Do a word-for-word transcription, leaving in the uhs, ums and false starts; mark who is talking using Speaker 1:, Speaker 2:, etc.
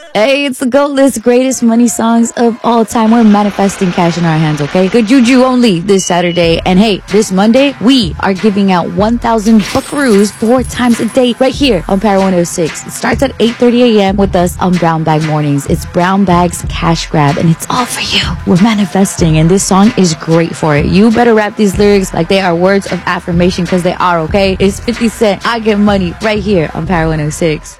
Speaker 1: Hey, it's the GOAT List greatest money songs of all time. We're manifesting cash in our hands, okay? Good juju only this Saturday. And hey, this Monday, we are giving out one thousand buckaroos four times a day right here on Power one oh six. It starts at eight thirty a.m. with us on Brown Bag Mornings. It's Brown Bag's cash grab, and it's all for you. We're manifesting, and this song is great for it. You better rap these lyrics like they are words of affirmation, because they are, okay? It's fifty Cent. I get money right here on Power one oh six.